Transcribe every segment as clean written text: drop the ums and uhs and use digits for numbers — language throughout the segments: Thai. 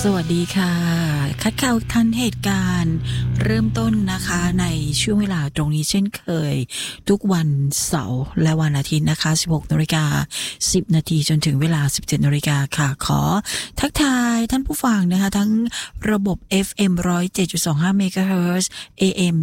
สวัสดีค่ะคัดข่าวทันเหตุการณ์เริ่มต้นนะคะในช่วงเวลาตรงนี้เช่นเคยทุกวันเสาร์และวันอาทิตย์นะคะ 16:10 นาทีจนถึงเวลา 17:00 นค่ะขอทักทายท่านผู้ฟังนะคะทั้งระบบ FM 107.25 เมกะเฮิรตซ์ AM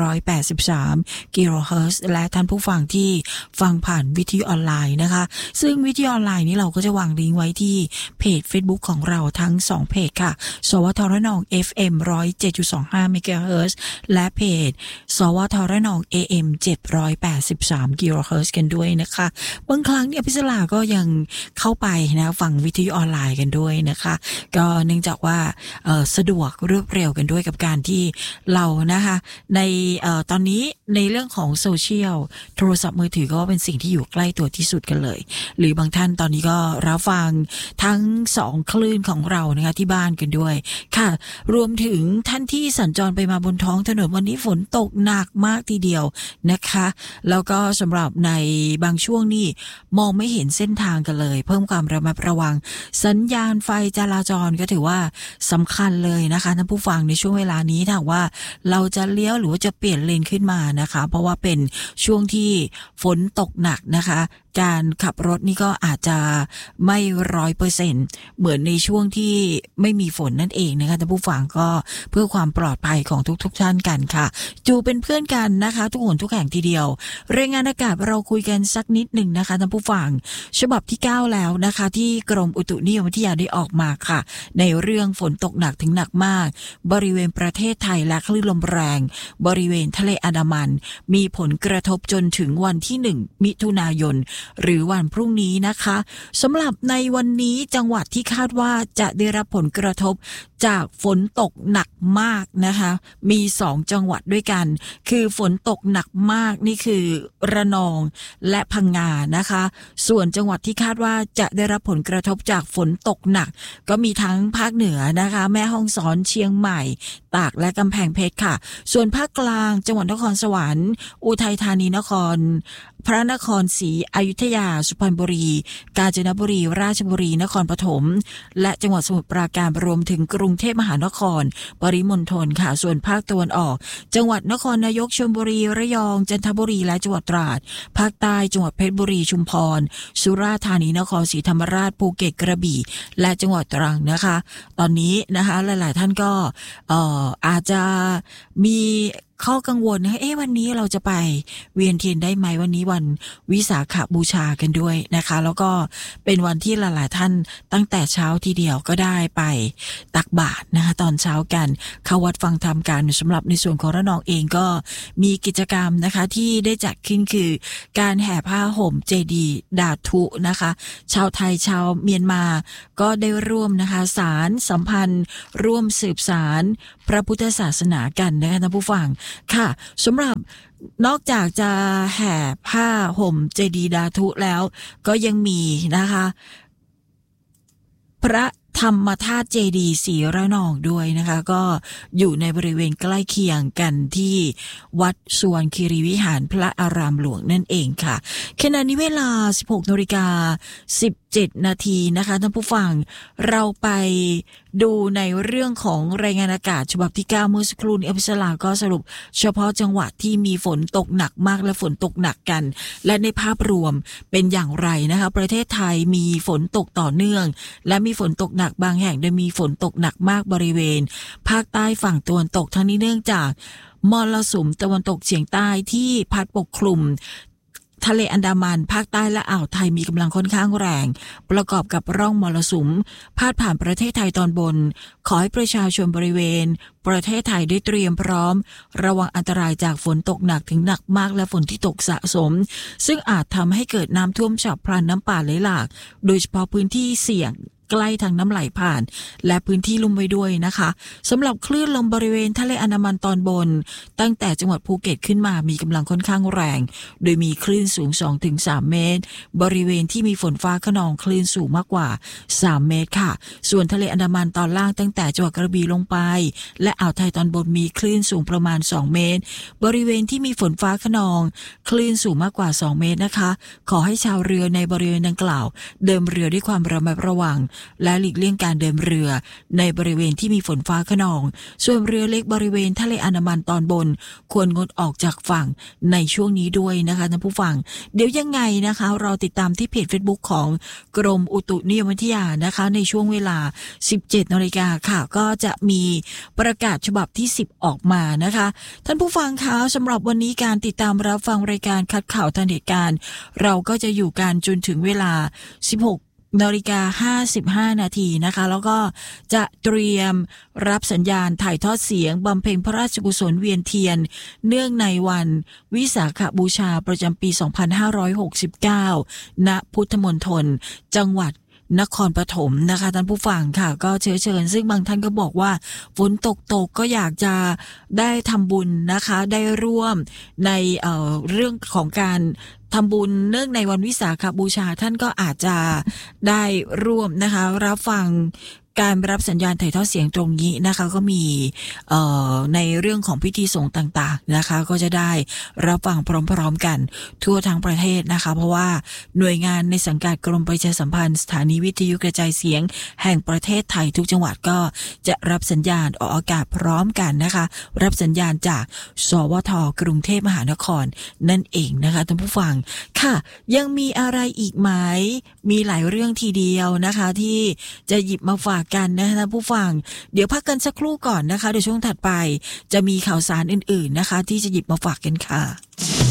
783 กิโลเฮิรตซ์และท่านผู้ฟังที่ฟังผ่านวิทยุออนไลน์นะคะซึ่งวิทยุออนไลน์นี้เราก็จะวางลิงก์ไว้ที่เพจ Facebook ของเราทั้ง2เพจค่ะสวทระนอง FM 107.25 เมกะเฮิรตซ์และเพจสวทระนอง AM 783 กิโลเฮิรตซ์กันด้วยนะคะบางครั้งเนี่ยพิศลาก็ยังเข้าไปนะฟังวิทยุออนไลน์กันด้วยนะคะก็เนื่องจากว่าสะดวกรวดเร็วกันด้วยกับการที่เรานะคะในตอนนี้ในเรื่องของโซเชียลโทรศัพท์มือถือก็เป็นสิ่งที่อยู่ใกล้ตัวที่สุดกันเลยหรือบางท่านตอนนี้ก็รับฟังทั้ง2คลื่นของเรานะคะที่บ้านกันด้วยค่ะรวมถึงท่านที่สัญจรไปมาบนท้องถนนวันนี้ฝนตกหนักมากทีเดียวนะคะแล้วก็สำหรับในบางช่วงนี่มองไม่เห็นเส้นทางกันเลยเพิ่มความระมัดระวังสัญญาณไฟจราจรก็ถือว่าสำคัญเลยนะคะท่านผู้ฟังในช่วงเวลานี้ถ้าว่าเราจะเลี้ยวหรือว่าจะเปลี่ยนเลนขึ้นมานะคะเพราะว่าเป็นช่วงที่ฝนตกหนักนะคะการขับรถนี่ก็อาจจะไม่ 100% เหมือนในช่วงที่ไม่มีฝนนั่นเองนะคะท่านผู้ฟังก็เพื่อความปลอดภัยของทุกท่านกันค่ะจูเป็นเพื่อนกันนะคะทุกหนทุกแห่งทีเดียวรายงานอากาศเราคุยกันสักนิดหนึ่งนะคะท่านผู้ฟังฉบับที่9แล้วนะคะที่กรมอุตุนิยมวิทยาได้ออกมาค่ะในเรื่องฝนตกหนักถึงหนักมากบริเวณประเทศไทยและคลื่นลมแรงบริเวณทะเลอันดามันมีผลกระทบจนถึงวันที่1มิถุนายนหรือวันพรุ่งนี้นะคะสำหรับในวันนี้จังหวัดที่คาดว่าจะได้รับผลกระทบจากฝนตกหนักมากนะคะมี2จังหวัดด้วยกันคือฝนตกหนักมากนี่คือระนองและพังงานะคะส่วนจังหวัดที่คาดว่าจะได้รับผลกระทบจากฝนตกหนักก็มีทั้งภาคเหนือนะคะแม่ฮ่องสอนเชียงใหม่ตากและกำแพงเพชรค่ะส่วนภาคกลางจังหวัดนครสวรรค์อุทัยธานีนครพระนครศรีอยุธยาสุพรรณบุรีกาญจนบุรีราชบุรีนครปฐมและจังหวัดสมุทรปราการรวมถึงกรุงเทพมหานครปริมณฑลค่ะส่วนภาคตะวันออกจังหวัดนครนายกชลบุรีระยองจันทบุรีและจังหวัดตราดภาคใต้จังหวัดเพชรบุรีชุมพรสุราษฎร์ธานีนครศรีธรรมราชภูเก็ตกระบี่และจังหวัดตรังนะคะตอนนี้นะคะหลายๆท่านก็อาจจะมีข้อกังวลนะคะวันนี้เราจะไปเวียนเทียนได้ไหมวันนี้วันวิสาขบูชากันด้วยนะคะแล้วก็เป็นวันที่หลายๆท่านตั้งแต่เช้าทีเดียวก็ได้ไปตักบาตรนะคะตอนเช้ากันเข้าวัดฟังธรรมกันสำหรับในส่วนของระนองเองก็มีกิจกรรมนะคะที่ได้จัดขึ้นคือการแห่ผ้าห่มเจดีย์ดาทุนะคะชาวไทยชาวเมียนมาก็ได้ร่วมนะคะสารสัมพันธ์ร่วมสืบสารพระพุทธศาสนากันนะคะท่านผู้ฟังค่ะสำหรับนอกจากจะแห่ผ้าห่มเจดีย์ดาทุแล้วก็ยังมีนะคะพระธรรมธาตุเจดีย์ศรีระนองด้วยนะคะก็อยู่ในบริเวณใกล้เคียงกันที่วัดสุวรรณคีรีวิหารพระอารามหลวงนั่นเองค่ะขณะนี้เวลา 16:17 นาทีนะคะท่านผู้ฟังเราไปดูในเรื่องของรายงานอากาศฉบับที่9เมื่อสักครู่นี้อภิสราก็สรุปเฉพาะจังหวัดที่มีฝนตกหนักมากและฝนตกหนักกันและในภาพรวมเป็นอย่างไรนะคะประเทศไทยมีฝนตกต่อเนื่องและมีฝนตกหนักบางแห่งโดยมีฝนตกหนักมากบริเวณภาคใต้ฝั่งตะวันตกทั้งนี้เนื่องจากมรสุมตะวันตกเฉียงใต้ที่พัดปกคลุมทะเลอันดามันภาคใต้และอ่าวไทยมีกำลังค่อนข้างแรงประกอบกับร่องมรสุมพาดผ่านประเทศไทยตอนบนขอให้ประชาชนบริเวณประเทศไทยได้เตรียมพร้อมระวังอันตรายจากฝนตกหนักถึงหนักมากและฝนที่ตกสะสมซึ่งอาจทำให้เกิดน้ำท่วมฉับพลันน้ำป่าไหลหลากโดยเฉพาะพื้นที่เสี่ยงใกล้ทางน้ำไหลผ่านและพื้นที่ลุ่มไว้ด้วยนะคะสำหรับคลื่นลมบริเวณทะเลอันดามันตอนบนตั้งแต่จังหวัดภูเก็ตขึ้นมามีกำลังค่อนข้างแรงโดยมีคลื่นสูง 2-3 เมตรบริเวณที่มีฝนฟ้าคะนองคลื่นสูงมากกว่า3 เมตรค่ะส่วนทะเลอันดามันตอนล่างตั้งแต่จังหวัดกระบี่ลงไปและอ่าวไทยตอนบนมีคลื่นสูงประมาณ2 เมตรบริเวณที่มีฝนฟ้าคะนองคลื่นสูงมากกว่า2 เมตรนะคะขอให้ชาวเรือในบริเวณดังกล่าวเดินเรือด้วยความระมัดระวังและหลีกเลี่ยงการเดินเรือในบริเวณที่มีฝนฟ้าคะนองส่วนเรือเล็กบริเวณทะเลอันดามันตอนบนควรงดออกจากฝั่งในช่วงนี้ด้วยนะคะท่านผู้ฟังเดี๋ยวยังไงนะคะเราติดตามที่เพจ Facebook ของกรมอุตุนิยมวิทยานะคะในช่วงเวลา 17 น.ค่ะก็จะมีประกาศฉบับที่ 10 ออกมานะคะท่านผู้ฟังคะสำหรับวันนี้การติดตามรับฟังรายการคัดข่าวทันเหตุการณ์เราก็จะอยู่กันจนถึงเวลา 16:55 นาทีนะคะแล้วก็จะเตรียมรับสัญญาณถ่ายทอดเสียงบำเพ็ญพระราชกุศลเวียนเทียนเนื่องในวันวิสาขบูชาประจำปี 2569 ณ พุทธมณฑลจังหวัดนครปฐมนะคะท่านผู้ฟังค่ะก็เชิญซึ่งบางท่านก็บอกว่าฝนตกก็อยากจะได้ทำบุญนะคะได้ร่วมในเรื่องของการทำบุญเนื่องในวันวิสาขบูชาท่านก็อาจจะได้ร่วมนะคะรับฟังการรับสัญญาณถ่ายทอดเสียงตรงนี้นะคะก็มีในเรื่องของพิธีสงฆ์ต่างๆนะคะก็จะได้รับฟังพร้อมๆกันทั่วทั้งประเทศนะคะเพราะว่าหน่วยงานในสังกัดกรมประชาสัมพันธ์สถานีวิทยุกระจายเสียงแห่งประเทศไทยทุกจังหวัดก็จะรับสัญญาณออกอากาศพร้อมกันนะคะรับสัญญาณจากสวท.กรุงเทพมหานครนั่นเองนะคะท่านผู้ฟังค่ะยังมีอะไรอีกไหมมีหลายเรื่องทีเดียวนะคะที่จะหยิบมาฝากกันนะคะท่านผู้ฟังเดี๋ยวพักกันสักครู่ก่อนนะคะเดี๋ยวช่วงถัดไปจะมีข่าวสารอื่นๆนะคะที่จะหยิบมาฝากกันค่ะ